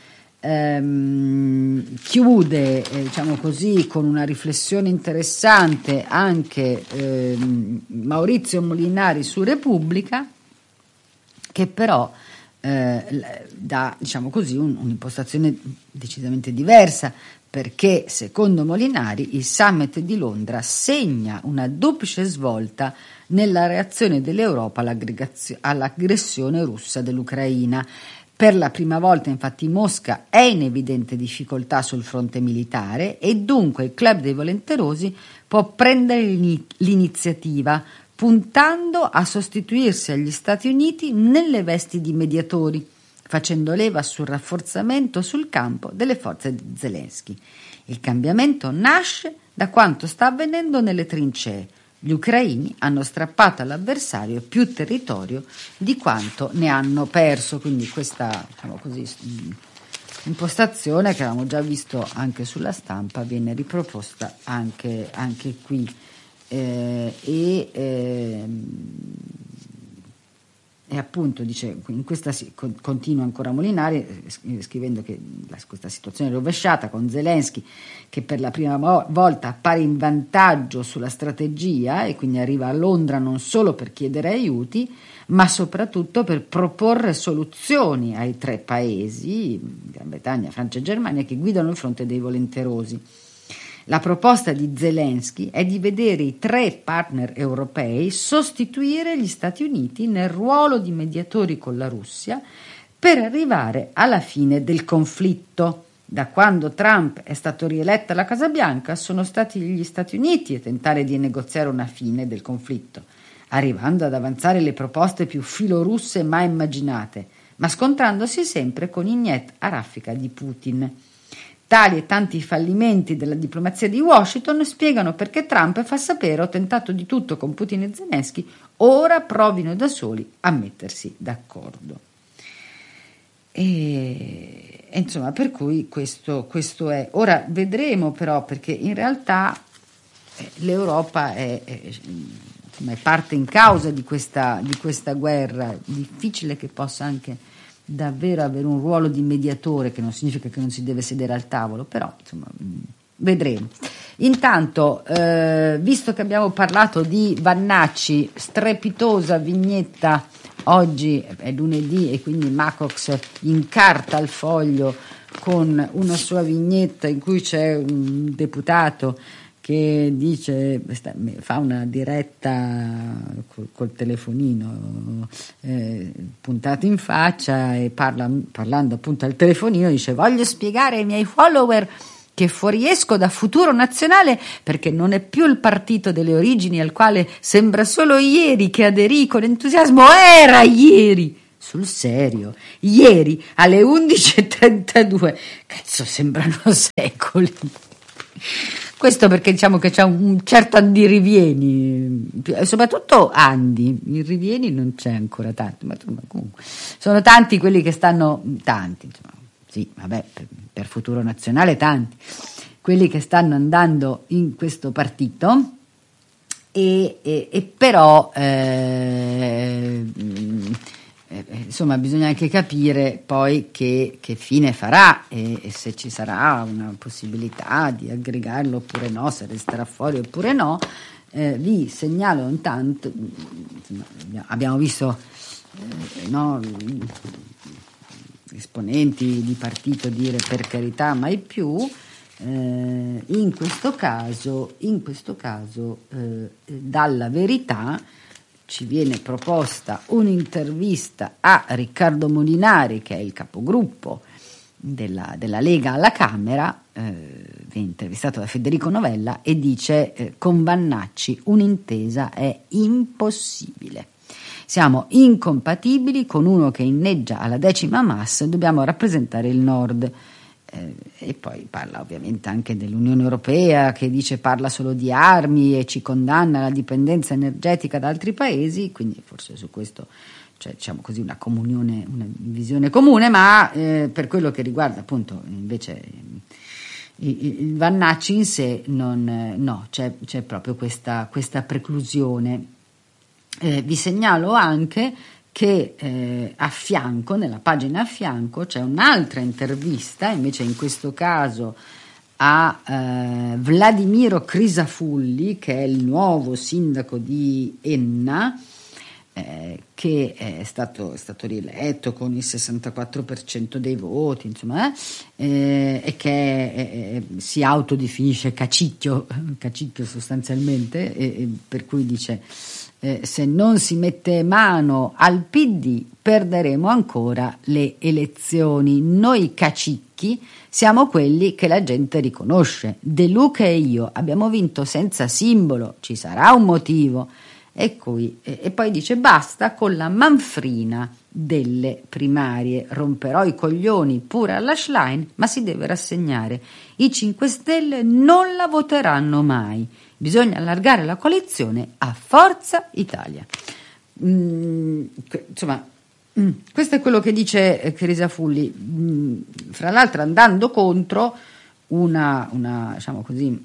Ehm, chiude, eh, diciamo così, con una riflessione interessante anche ehm, Maurizio Molinari su Repubblica, che però eh, dà, diciamo così, un, un'impostazione decisamente diversa, perché secondo Molinari il summit di Londra segna una duplice svolta nella reazione dell'Europa all'aggressione russa dell'Ucraina. Per la prima volta, infatti, Mosca è in evidente difficoltà sul fronte militare e dunque il club dei volenterosi può prendere l'iniziativa, puntando a sostituirsi agli Stati Uniti nelle vesti di mediatori, facendo leva sul rafforzamento sul campo delle forze di Zelensky. Il cambiamento nasce da quanto sta avvenendo nelle trincee. Gli ucraini hanno strappato all'avversario più territorio di quanto ne hanno perso, quindi questa, diciamo così, impostazione che avevamo già visto anche sulla stampa viene riproposta anche, anche qui. Eh, e eh, E appunto dice, in questa continua ancora Molinari scrivendo che la, questa situazione è rovesciata con Zelensky che per la prima volta appare in vantaggio sulla strategia e quindi arriva a Londra non solo per chiedere aiuti ma soprattutto per proporre soluzioni ai tre paesi, Gran Bretagna, Francia e Germania, che guidano il fronte dei volenterosi. La proposta di Zelensky è di vedere i tre partner europei sostituire gli Stati Uniti nel ruolo di mediatori con la Russia per arrivare alla fine del conflitto. Da quando Trump è stato rieletto alla Casa Bianca sono stati gli Stati Uniti a tentare di negoziare una fine del conflitto, arrivando ad avanzare le proposte più filorusse mai immaginate, ma scontrandosi sempre con i niet a raffica di Putin. Tali e tanti fallimenti della diplomazia di Washington spiegano perché Trump fa sapere: ho tentato di tutto con Putin e Zelensky, ora provino da soli a mettersi d'accordo. E, e insomma, per cui questo, questo è. Ora vedremo però, perché in realtà eh, l'Europa è, è, insomma, è parte in causa di questa, di questa guerra, difficile che possa anche davvero avere un ruolo di mediatore, che non significa che non si deve sedere al tavolo, però insomma vedremo. Intanto, eh, visto che abbiamo parlato di Vannacci, strepitosa vignetta, oggi è lunedì e quindi Macox incarta il Foglio con una sua vignetta in cui c'è un deputato che dice, fa una diretta col, col telefonino eh, puntato in faccia e parla, parlando appunto al telefonino, dice: voglio spiegare ai miei follower che fuoriesco da Futuro Nazionale perché non è più il partito delle origini al quale sembra solo ieri che aderì con entusiasmo. Era ieri, sul serio, ieri alle undici e trentadue, cazzo, sembrano secoli. Questo perché diciamo che c'è un certo andirivieni, soprattutto Andi, il rivieni non c'è ancora tanto, ma comunque sono tanti quelli che stanno, tanti, insomma, sì, vabbè, per, per Futuro Nazionale tanti, quelli che stanno andando in questo partito e, e, e però eh, eh, insomma bisogna anche capire poi che, che fine farà e, e se ci sarà una possibilità di aggregarlo oppure no, se resterà fuori oppure no. Eh, vi segnalo intanto, insomma, abbiamo visto eh, no, esponenti di partito dire per carità mai più. Eh, in questo caso, in questo caso eh, dalla Verità ci viene proposta un'intervista a Riccardo Molinari, che è il capogruppo della, della Lega alla Camera, eh, viene intervistato da Federico Novella e dice eh, con Vannacci un'intesa è impossibile. Siamo incompatibili con uno che inneggia alla decima massa, dobbiamo rappresentare il Nord. Eh, e poi parla ovviamente anche dell'Unione Europea, che dice parla solo di armi e ci condanna alla dipendenza energetica da altri paesi, quindi forse su questo c'è, diciamo così, una comunione, una visione comune, ma eh, per quello che riguarda appunto invece il, il Vannacci in sé non, eh, no, c'è, c'è proprio questa, questa preclusione. Eh, vi segnalo anche che eh, a fianco, nella pagina a fianco, c'è un'altra intervista, invece in questo caso a eh, Vladimiro Crisafulli, che è il nuovo sindaco di Enna, eh, che è stato, è stato rieletto con il sessantaquattro per cento dei voti, insomma, eh, e che eh, si autodefinisce cacicchio, cacicchio sostanzialmente, e, e per cui dice Eh, se non si mette mano al P D perderemo ancora le elezioni. Noi cacicchi siamo quelli che la gente riconosce. De Luca e io abbiamo vinto senza simbolo, ci sarà un motivo. E, qui, e, e poi dice basta con la manfrina delle primarie, romperò i coglioni pure alla Schlein, ma si deve rassegnare. I cinque Stelle non la voteranno mai. Bisogna allargare la coalizione a Forza Italia. Mm, insomma, mm, questo è quello che dice Crisafulli, mm, fra l'altro andando contro una, una diciamo così,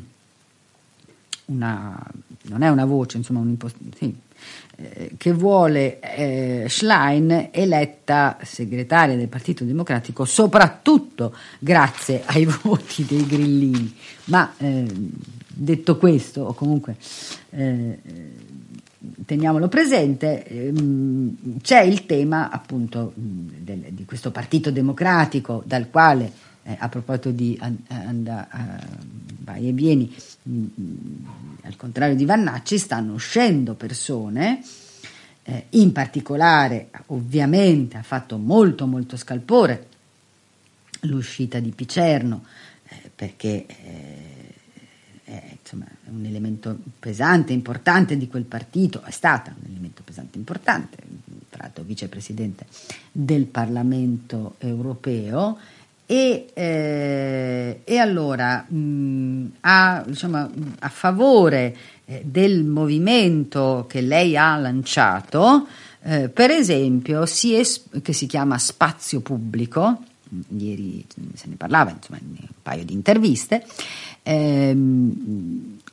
una, non è una voce, insomma, un impost- sì, eh, che vuole eh, Schlein eletta segretaria del Partito Democratico soprattutto grazie ai voti dei grillini, ma eh, detto questo, o comunque eh, teniamolo presente, ehm, c'è il tema appunto del, di questo Partito Democratico dal quale, eh, a proposito di and, and, uh, vai e vieni, mh, al contrario di Vannacci, stanno uscendo persone, eh, in particolare ovviamente ha fatto molto molto scalpore l'uscita di Picerno, eh, perché eh, è, insomma, è un elemento pesante, importante di quel partito, è stata un elemento pesante, importante, tra l'altro vicepresidente del Parlamento europeo, e, eh, e allora mh, a, diciamo, a favore eh, del movimento che lei ha lanciato, eh, per esempio, si es- che si chiama Spazio Pubblico, ieri se ne parlava, insomma, in un paio di interviste, ehm,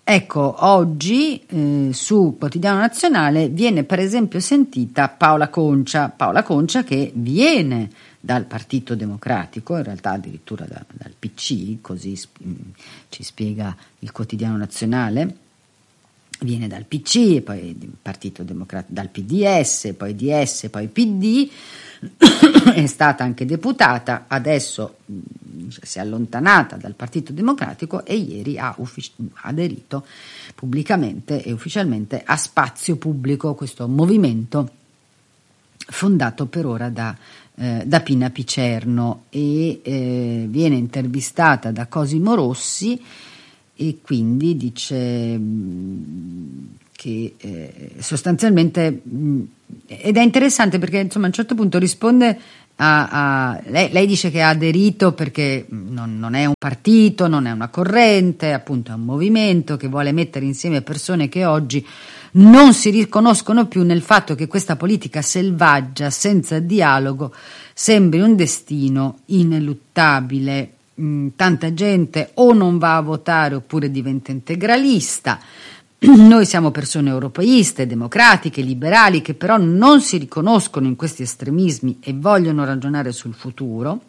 Ecco, oggi eh, su Quotidiano Nazionale viene per esempio sentita Paola Concia, Paola Concia che viene dal Partito Democratico, in realtà addirittura da, dal P C, così sp- ci spiega il Quotidiano Nazionale, viene dal P C, e poi Partito Democratico, dal P D S, poi D S, poi P D, è stata anche deputata, adesso si è allontanata dal Partito Democratico e ieri ha uffic- aderito pubblicamente e ufficialmente a Spazio Pubblico, questo movimento fondato per ora da, eh, da Pina Picerno, e eh, viene intervistata da Cosimo Rossi e quindi dice mh, che eh, sostanzialmente mh, ed è interessante perché insomma a un certo punto risponde a, a lei, lei dice che ha aderito perché non, non è un partito, non è una corrente, appunto è un movimento che vuole mettere insieme persone che oggi non si riconoscono più nel fatto che questa politica selvaggia senza dialogo sembri un destino ineluttabile. Mm, tanta gente o non va a votare oppure diventa integralista. Noi siamo persone europeiste, democratiche, liberali, che però non si riconoscono in questi estremismi e vogliono ragionare sul futuro.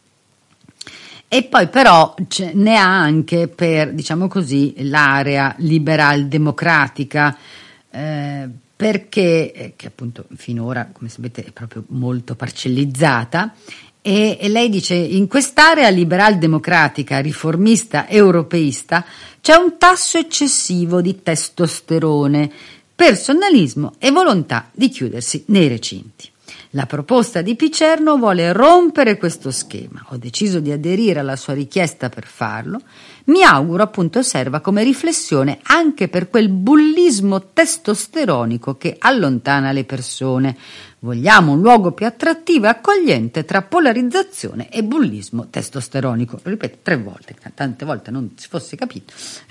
E poi però ce ne ha anche per, diciamo così, l'area liberal-democratica, eh, perché, eh, che appunto finora, come sapete, è proprio molto parcellizzata. E, e lei dice: in quest'area liberal-democratica, riformista, europeista c'è un tasso eccessivo di testosterone, personalismo e volontà di chiudersi nei recinti. La proposta di Picerno vuole rompere questo schema. Ho deciso di aderire alla sua richiesta per farlo. Mi auguro appunto serva come riflessione anche per quel bullismo testosteronico che allontana le persone. Vogliamo un luogo più attrattivo e accogliente tra polarizzazione e bullismo testosteronico. Lo ripeto tre volte, tante volte non si fosse capito.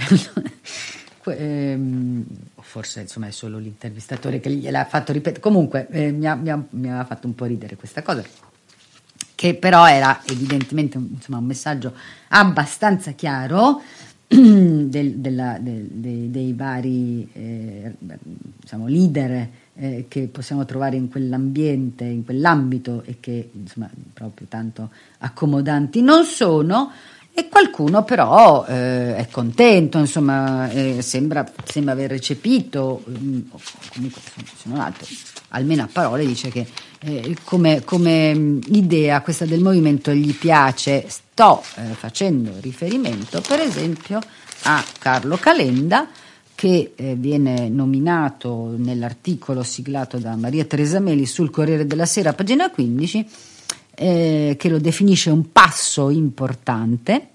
Ehm, forse insomma è solo l'intervistatore che gliel'ha fatto ripetere. Comunque eh, mi, ha, mi, ha, mi ha fatto un po' ridere questa cosa, che però era evidentemente insomma un messaggio abbastanza chiaro del, della, del, dei, dei vari eh, diciamo leader eh, che possiamo trovare in quell'ambiente, in quell'ambito, e che insomma proprio tanto accomodanti non sono. E qualcuno però eh, è contento, insomma, eh, sembra, sembra aver recepito, mh, o comunque se non altro, almeno a parole dice che eh, come, come mh, idea questa del movimento gli piace. Sto eh, facendo riferimento per esempio a Carlo Calenda, che eh, viene nominato nell'articolo siglato da Maria Teresa Meli sul Corriere della Sera, pagina quindici, Eh, che lo definisce un passo importante,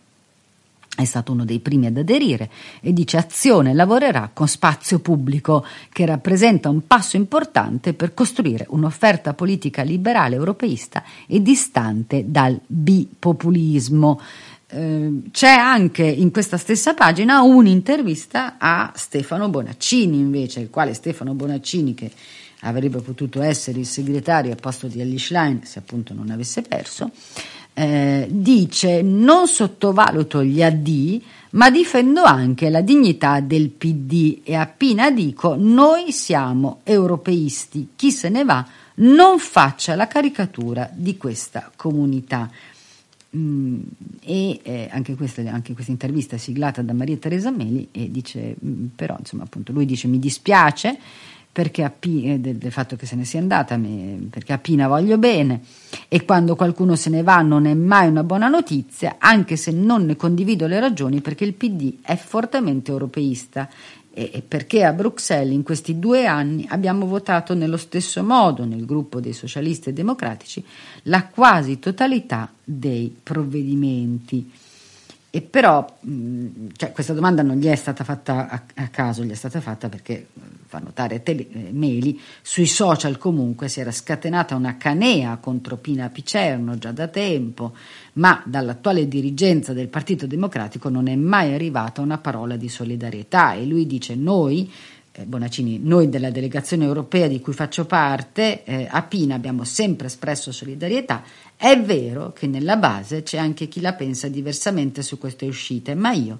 è stato uno dei primi ad aderire, e dice: Azione lavorerà con Spazio Pubblico, che rappresenta un passo importante per costruire un'offerta politica liberale, europeista e distante dal bipopulismo. Eh, c'è anche in questa stessa pagina un'intervista a Stefano Bonaccini, invece, il quale Stefano Bonaccini, che avrebbe potuto essere il segretario al posto di Elly Schlein se appunto non avesse perso, eh, dice: non sottovaluto gli A D, ma difendo anche la dignità del P D, e a Pina dico: noi siamo europeisti, chi se ne va non faccia la caricatura di questa comunità. Mm, e eh, anche questa anche questa intervista è siglata da Maria Teresa Meli, e dice mm, però insomma appunto lui dice: mi dispiace perché a Pina, del, del fatto che se ne sia andata, me, perché a Pina voglio bene, e quando qualcuno se ne va non è mai una buona notizia, anche se non ne condivido le ragioni, perché il P D è fortemente europeista e, e perché a Bruxelles in questi due anni abbiamo votato nello stesso modo, nel gruppo dei socialisti e democratici, la quasi totalità dei provvedimenti. E però mh, cioè, questa domanda non gli è stata fatta a, a caso, gli è stata fatta perché, fa notare tele, eh, Meli, sui social comunque si era scatenata una canea contro Pina Picerno già da tempo, ma dall'attuale dirigenza del Partito Democratico non è mai arrivata una parola di solidarietà. E lui dice: noi, eh, Bonaccini, noi della delegazione europea di cui faccio parte, eh, a Pina abbiamo sempre espresso solidarietà. È vero che nella base c'è anche chi la pensa diversamente su queste uscite, ma io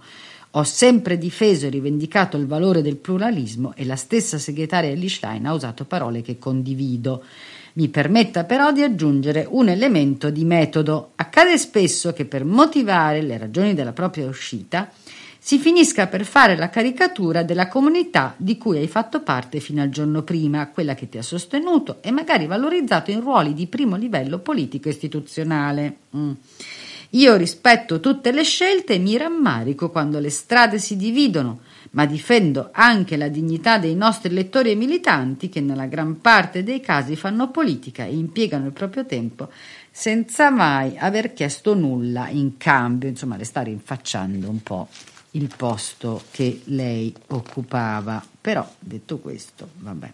Ho sempre difeso e rivendicato il valore del pluralismo e la stessa segretaria Elly Schlein ha usato parole che condivido. Mi permetta però di aggiungere un elemento di metodo. Accade spesso che per motivare le ragioni della propria uscita si finisca per fare la caricatura della comunità di cui hai fatto parte fino al giorno prima, quella che ti ha sostenuto e magari valorizzato in ruoli di primo livello politico-istituzionale. Mm. Io rispetto tutte le scelte e mi rammarico quando le strade si dividono, ma difendo anche la dignità dei nostri elettori e militanti che nella gran parte dei casi fanno politica e impiegano il proprio tempo senza mai aver chiesto nulla in cambio. Insomma, le sta rinfacciando un po' il posto che lei occupava. Però, detto questo, vabbè.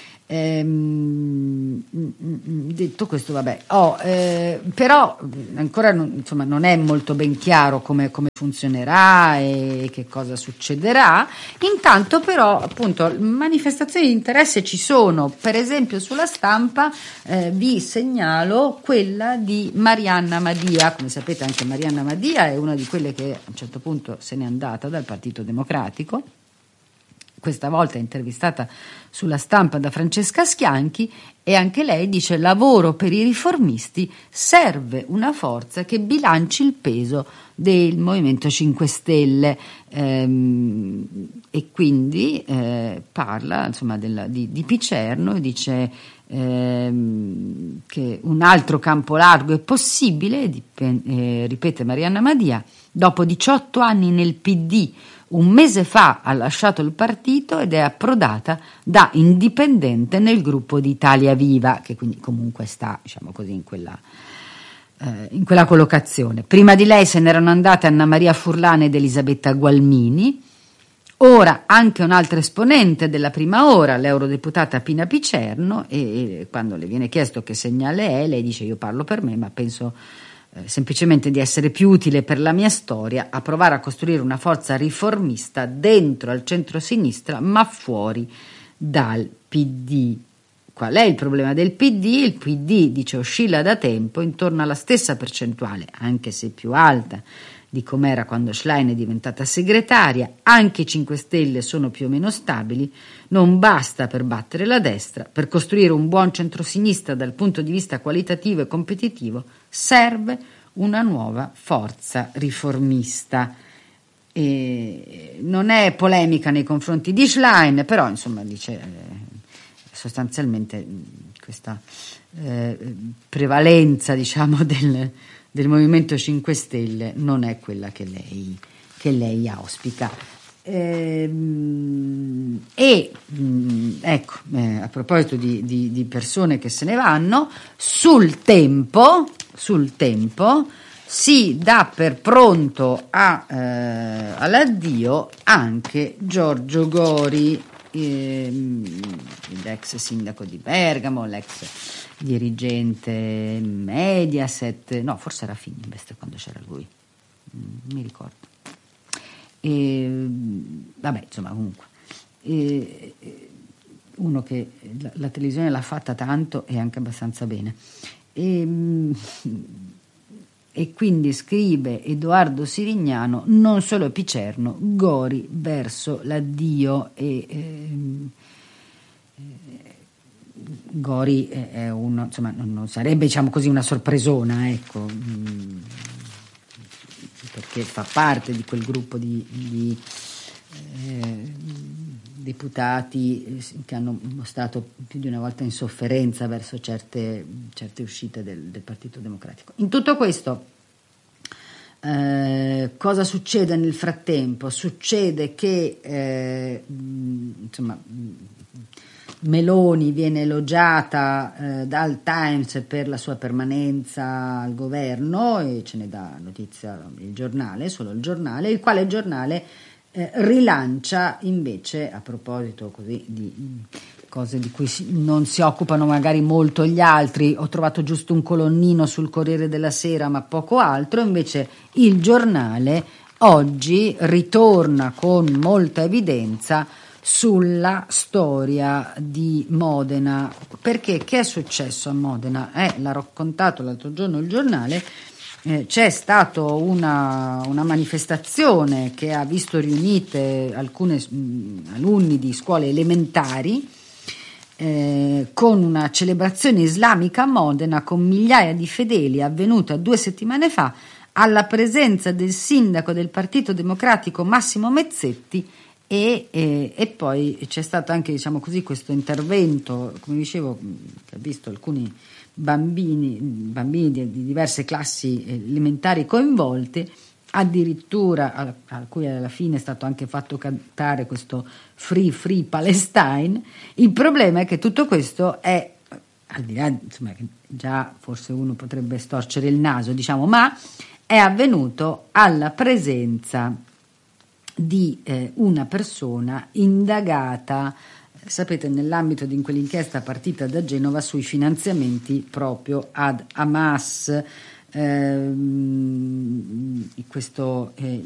Ehm, detto questo, vabbè, oh, eh, però ancora non, insomma, non è molto ben chiaro come, come funzionerà e che cosa succederà. Intanto, però, appunto, manifestazioni di interesse ci sono. Per esempio, sulla Stampa eh, vi segnalo quella di Marianna Madia. Come sapete, anche Marianna Madia è una di quelle che a un certo punto se n'è andata dal Partito Democratico. Questa volta è intervistata sulla Stampa da Francesca Schianchi e anche lei dice: lavoro per i riformisti, serve una forza che bilanci il peso del Movimento cinque Stelle, ehm, e quindi eh, parla insomma della, di, di Picerno e dice ehm, che un altro campo largo è possibile, dip- eh, ripete Marianna Madia, dopo diciotto anni nel P D. Un mese fa ha lasciato il partito ed è approdata da indipendente nel gruppo di Italia Viva, che quindi comunque sta, diciamo così, in quella, eh, in quella collocazione. Prima di lei se n'erano andate Anna Maria Furlan ed Elisabetta Gualmini. Ora anche un'altra esponente della prima ora, l'eurodeputata Pina Picerno, e, e quando le viene chiesto che segnale è, lei dice: io parlo per me, ma penso Eh, semplicemente di essere più utile per la mia storia a provare a costruire una forza riformista dentro al centro-sinistra ma fuori dal P D. Qual è il problema del P D? Il P D, dice, oscilla da tempo intorno alla stessa percentuale, anche se più alta di com'era quando Schlein è diventata segretaria. Anche i cinque Stelle sono più o meno stabili. Non basta per battere la destra. Per costruire un buon centrosinistra dal punto di vista qualitativo e competitivo serve una nuova forza riformista. E non è polemica nei confronti di Schlein, però insomma dice eh, sostanzialmente questa eh, prevalenza, diciamo, del del Movimento cinque Stelle non è quella che lei, che lei auspica. Ehm, e mh, ecco, eh, a proposito di, di, di persone che se ne vanno, sul Tempo, sul Tempo si dà per pronto a, eh, all'addio anche Giorgio Gori, ehm, l'ex sindaco di Bergamo, l'ex dirigente Mediaset, no, forse era Fininvest quando c'era lui, non mi ricordo. E, vabbè, insomma, comunque, e, uno che la, la televisione l'ha fatta tanto e anche abbastanza bene. E, e quindi scrive Edoardo Sirignano: non solo Picerno, Gori verso l'addio. E ehm, Gori è uno, insomma, non sarebbe, diciamo così, una sorpresona, ecco, perché fa parte di quel gruppo di, di eh, deputati che hanno mostrato più di una volta insofferenza verso certe, certe uscite del, del Partito Democratico. In tutto questo, eh, cosa succede nel frattempo? Succede che eh, insomma Meloni viene elogiata eh, dal Times per la sua permanenza al governo, e ce ne dà notizia il giornale, solo il giornale, il quale giornale eh, rilancia invece, a proposito così di cose di cui si, non si occupano magari molto gli altri, ho trovato giusto un colonnino sul Corriere della Sera ma poco altro, invece il giornale oggi ritorna con molta evidenza sulla storia di Modena. Perché che è successo a Modena? Eh, l'ha raccontato l'altro giorno il giornale, eh, c'è stata una, una manifestazione che ha visto riunite alcuni alunni di scuole elementari, eh, con una celebrazione islamica a Modena con migliaia di fedeli, avvenuta due settimane fa alla presenza del sindaco del Partito Democratico Massimo Mezzetti. E, e, e poi c'è stato anche, diciamo così, questo intervento, come dicevo, che ha visto alcuni bambini, bambini di, di diverse classi elementari coinvolte, addirittura a, a cui alla fine è stato anche fatto cantare questo Free Free Palestine. Il problema è che tutto questo è, al di là, insomma, che già forse uno potrebbe storcere il naso, diciamo, ma è avvenuto alla presenza di eh, una persona indagata, sapete, nell'ambito di quell'inchiesta partita da Genova sui finanziamenti proprio ad Hamas. Ehm, questo eh,